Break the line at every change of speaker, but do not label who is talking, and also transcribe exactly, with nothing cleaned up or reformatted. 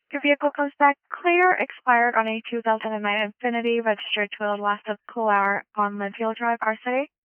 Your vehicle comes back clear, expired on a two thousand nine Infiniti, registered to Last of Coar on Linfield Drive, our city.